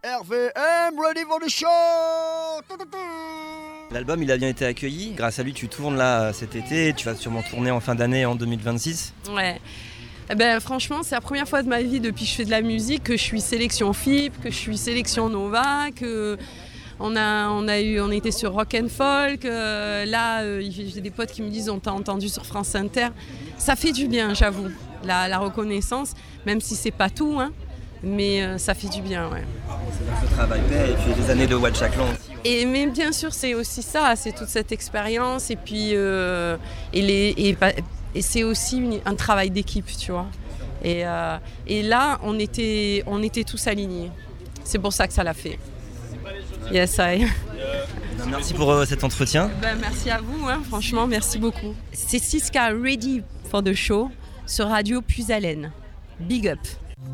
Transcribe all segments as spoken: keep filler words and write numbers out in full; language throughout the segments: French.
R V M, ready for the show. L'album il a bien été accueilli. Grâce à lui tu tournes là cet été, tu vas sûrement tourner en fin d'année en deux mille vingt-six. Ouais. Eh ben, franchement, c'est la première fois de ma vie depuis que je fais de la musique que je suis sélection F I P, que je suis sélection Nova, que on a, on a eu, on était sur Rock and Folk. Euh, là, euh, j'ai des potes qui me disent on t'a entendu sur France Inter. Ça fait du bien, j'avoue, la, la reconnaissance, même si c'est pas tout, hein. Mais euh, ça fait du bien, ouais. C'est ce travail paie et puis les années de Watchaclan aussi. Et mais bien sûr, c'est aussi ça, c'est toute cette expérience et puis euh, et les et, et c'est aussi une, un travail d'équipe, tu vois. Et euh, et là, on était on était tous alignés. C'est pour ça que ça l'a fait. Yes, I. Merci pour euh, cet entretien. Ben, merci à vous, hein, franchement, merci beaucoup. C'est Siska Ready for the Show sur Radio Puisalène. Big up.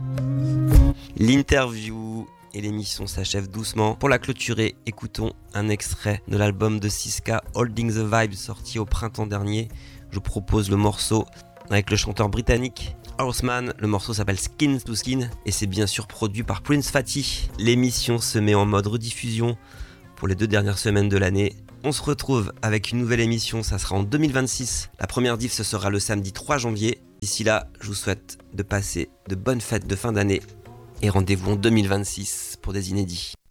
L'interview et l'émission s'achèvent doucement. Pour la clôturer, écoutons un extrait de l'album de Siska, Holding the Vibe, sorti au printemps dernier. Je propose le morceau avec le chanteur britannique Horseman. Le morceau s'appelle Skin to Skin et c'est bien sûr produit par Prince Fatty. L'émission se met en mode rediffusion pour les deux dernières semaines de l'année. On se retrouve avec une nouvelle émission, ça sera en deux mille vingt-six. La première diff, ce sera le samedi trois janvier. D'ici là, je vous souhaite de passer de bonnes fêtes de fin d'année et rendez-vous en deux mille vingt-six pour des inédits.